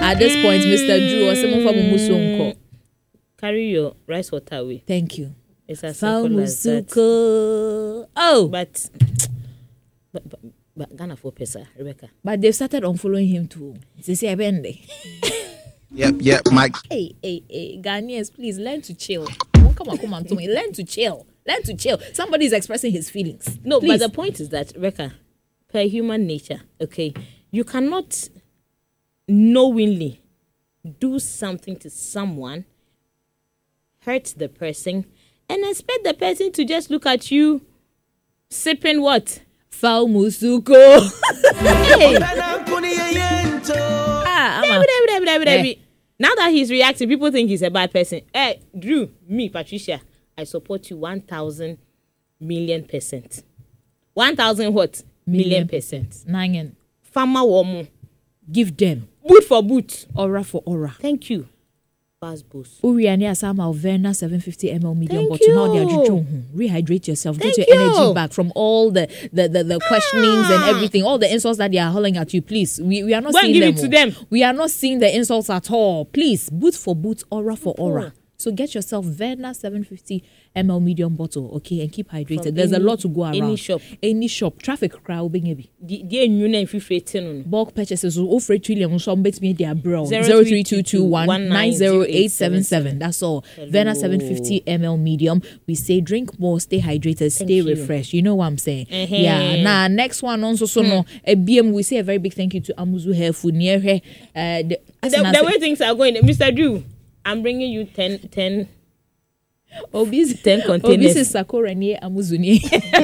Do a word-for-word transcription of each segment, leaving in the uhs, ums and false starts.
At this point, Mister Drew or someone from Musonko. Carry your rice water away. Thank you. It's as simple as that. Oh, but but but, but Ghana for Pesa, Rebecca. But they've started unfollowing him too. They say Abende. Yep, yep, Mike. Hey, hey, hey, Ghanaians, please learn to chill. Don't come and come and to me. Learn to chill. Learn to chill. Somebody is expressing his feelings. No, please. But the point is that, Rebecca, per human nature, okay, you cannot knowingly do something to someone, hurt the person, and expect the person to just look at you sipping what? Foul musuko. Hey. Ah, hey. Now that he's reacting, people think he's a bad person. Hey, Drew, me, Patricia, I support you one thousand million percent. one thousand what? Million, million percent. Nine. Farmer woman. Give them. Boot for boot. Aura for aura. Thank you. Buzz boost. Uriani Asama Verna seven hundred fifty milliliters medium Thank bottle. Now they are rehydrate yourself. Thank Get your you. energy back from all the the, the, the questionings and everything, all the insults that they are hurling at you. Please, we, we are not Go seeing give them. It to them. We are not seeing the insults at all. Please, boot for boot, aura for aura. Oh. So get yourself Verna seven hundred fifty milliliters medium bottle, okay, and keep hydrated. From There's any, a lot to go around. Any shop. Any shop. Traffic crowd being heavy. The new name fifty bulk purchases will offer Trillium some bet me their bro zero three two two one nine zero eight seven seven. That's all. Verna seven hundred fifty milliliters medium. We say drink more, stay hydrated, stay Thank refreshed. You. you know what I'm saying? Uh-huh. Yeah. Now next one also so hmm. no a B M. We say a very big thank you to Amuzu Hair Food near her. Uh, the, the, the way things are going, Mister Drew, I'm bringing you ten ten. Obis ten containers. Obis Sakura near Amuzuni.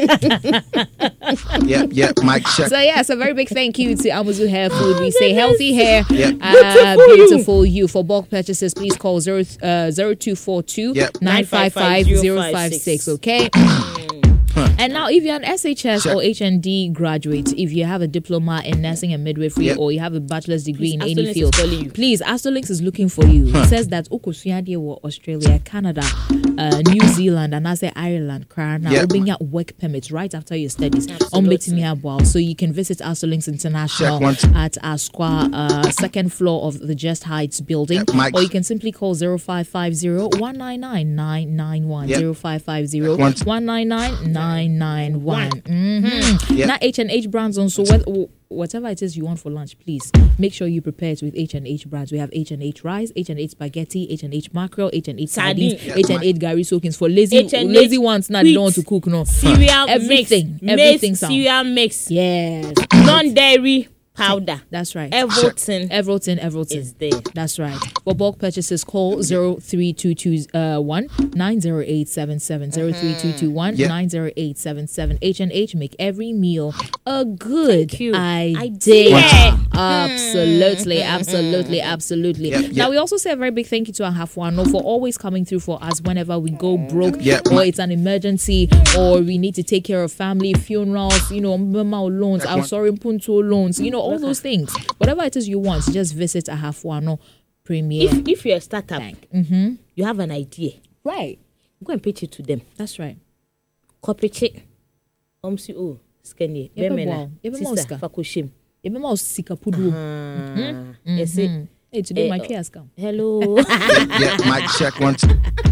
Yep, yep, Mike check. So yes, a very big thank you to Amuzu Hair Food. We say healthy hair, yep. uh, beautiful, beautiful you. you. For bulk purchases, please call zero uh zero two four two nine five five zero five six. Okay. And now, if you're an S H S Check. or H N D graduate, if you have a diploma in nursing and midwifery, yep. or you have a bachelor's degree please, in any field, please, Astrolinks is looking for you. Huh. It says that Okosuade were Australia, Canada, uh, New Zealand, and I say Ireland, Krana, yep. opening up work permits right after your studies. On So you can visit Astrolinks International at our square, uh, second floor of the Just Heights building, yep. or you can simply call zero five five zero one nine nine nine nine one zero five five zero one nine nine nine nine one. Mm-hmm. Yep. Now H and H brands on. So what, whatever it is you want for lunch, please make sure you prepare it with H and H brands. We have H and H rice, H and H spaghetti, H and H mackerel, H and H sardines, yep. H and H Gary soakings for lazy H and H lazy ones. Now they don't want to cook. No cereal everything, mix, everything. Mix, cereal mix. Yes, non-dairy powder. That's right. Everton. Everton. Everton is there. That's right. For bulk purchases, call zero three two two one nine zero eight seven seven zero three two two one nine zero eight seven seven. H and H make every meal a good idea. Absolutely, absolutely, absolutely. Yep, yep. Now we also say a very big thank you to Ahafuano for always coming through for us whenever we go broke, yep. or it's an emergency, or we need to take care of family funerals. You know, Mama loans, our sorry Punto loans. You know. All those things, whatever it is you want, just visit Ahafuano Premier. If, if you're a startup, mm-hmm. you have an idea, right? Go and pitch it to them. That's right. Copy it. Um, see, oh, skinny. Bemena, sister, fakushim. Ebema osika pudu. Yes, it. Hey, today uh, my tree has come. Hello. Yeah, Mike check once.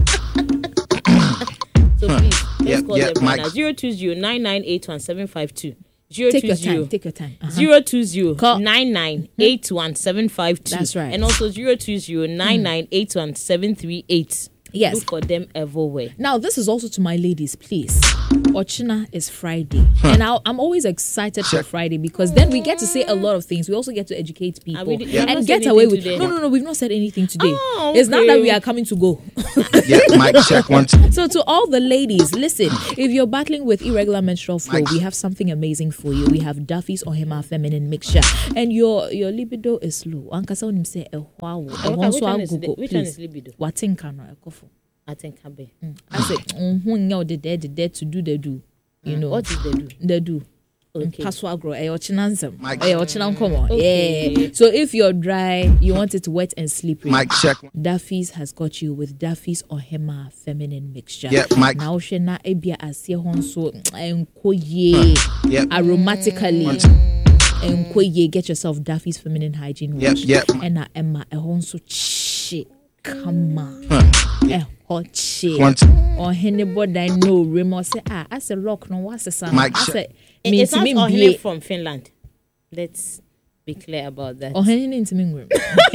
So please, let's yep, call yep, them right now. Zero two zero nine nine eight one seven five two. Zero take two your zero, time. Take your time. Uh-huh. Zero two zero nine nine eight one seven five two. That's right. And also zero two zero nine nine eight one seven three eight. Yes. Look for them everywhere. Now, this is also to my ladies, please. Ochina is Friday. Huh. And I'll, I'm always excited for Friday because then we get to say a lot of things. We also get to educate people we, yeah. and get away with today. No, no, no, we've not said anything today. Oh, okay. It's not that we are coming to go. Yeah, Mike check once. So to all the ladies, listen, if you're battling with irregular menstrual flow, Mike. we have something amazing for you. We have Duffy's Ohema Feminine Mixture. And your your libido is low. Ankasa unim say eh wow. Which one is the, which one is libido? Watinka no ekofo. I think I be. Mm. I say, mm-hmm, no, the dead, the dead to do the do. You mm. know what is the do? The do. Okay. Paswagro, eh, ochinansem. Eh, ochinam come on. Yeah. So if you're dry, you want it wet and slippery. Mike check. Duffy's has got you with Duffy's Ohema Feminine Mixture. Yeah, Mike. Now shena ebia asie honso enko ye. Yeah. Aromatically. And mm. get yourself Daffy's feminine hygiene wash. Yep, yep. And I am a honso shit. Come on. Huh. Eh, hot shit. Once. Or anybody I know, Remo say, ah, I say, look, no, what's the sound? Mike I say, it's not Ohene from Finland. Let's be clear about that. Ohene into Mingwim.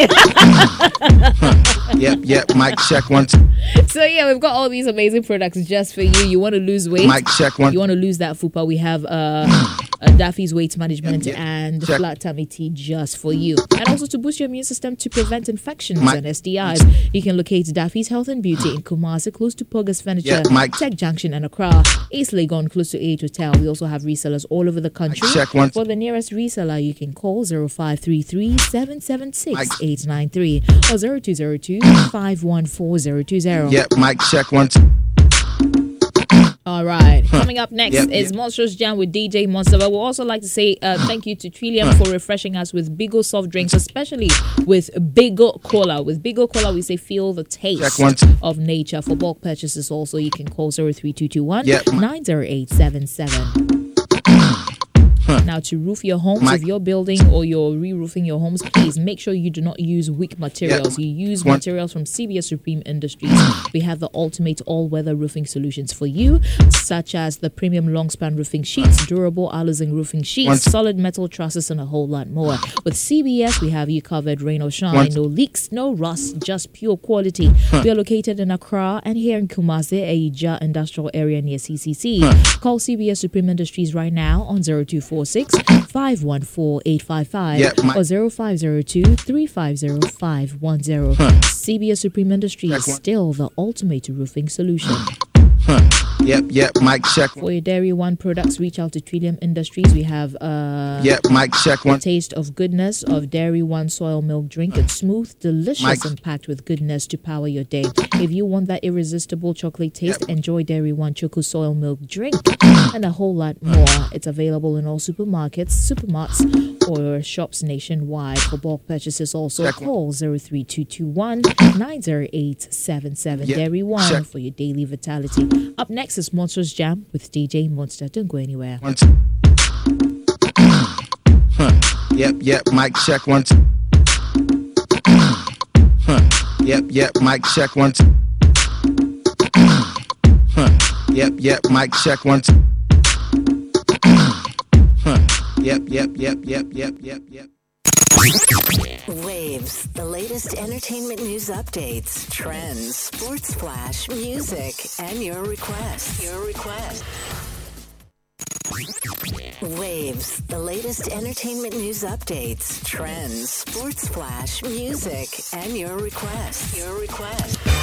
Yep, yep. Mic check one. So yeah, we've got all these amazing products just for you. You want to lose weight? Mic check one. You want to lose that fupa? We have uh, uh Daffy's weight management yep, yep. and check. Flat tummy tea just for you. And also to boost your immune system to prevent infections Mic. and S T Is. You can locate Daffy's Health and Beauty in Kumasi, close to Pogas Furniture, yep, Tech Junction and Accra, East Legon, close to A Hotel. We also have resellers all over the country. Check one. For the nearest reseller, you can call zero five three three, seven seven six, eight nine three or zero two zero two, five one four zero two zero. Yep, mic check one. All right. Huh. Coming up next yep, is yep. Monstrous Jam with D J Monster. But we'd also like to say uh, thank you to Trillium huh. for refreshing us with Bigo soft drinks, especially with Bigo Cola. With Bigo Cola, we say feel the taste of nature. For bulk purchases also, you can call zero three two two one, nine zero eight seven seven. Huh. Now, to roof your homes, Mike. if you're building or you're re-roofing your homes, please make sure you do not use weak materials. Yep. You use One. materials from C B S Supreme Industries. We have the ultimate all-weather roofing solutions for you, such as the premium long-span roofing sheets, durable Alizing roofing sheets, One. solid metal trusses, and a whole lot more. With C B S, we have you covered rain or shine. One. No leaks, no rust, just pure quality. Huh. We are located in Accra and here in Kumasi, a Ija industrial area near C C C. Huh. Call C B S Supreme Industries right now on zero two four six, five one four, eight five five yep, or zero five zero two, three five zero, five one zero. Huh. C B S Supreme Industries, still the ultimate roofing solution. Huh. Yep, yep, mic check. For your Dairy One products, reach out to Trillium Industries. We have uh yep, mic check one. Taste of goodness of Dairy One soil milk drink. It's smooth, delicious, Mike. and packed with goodness to power your day. If you want that irresistible chocolate taste, yep. enjoy Dairy One Choco soil milk drink and a whole lot more. It's available in all supermarkets, supermarts, or shops nationwide. For bulk purchases, also check call zero three two two one, nine zero eight seven seven. Yep. Dairy One check. for your daily vitality. Up next is Monsters Jam with D J Monster. Don't go anywhere. One, huh. Yep, yep, mic check one. Huh. Yep, yep, mic check one. Huh. Yep, yep, mic check one. Huh. Yep, yep, yep, yep, yep, yep, yep. Waves, the latest entertainment news updates, trends, sports flash, music, and your requests. Your request. Waves, the latest entertainment news updates, trends, sports flash, music, and your requests. Your request.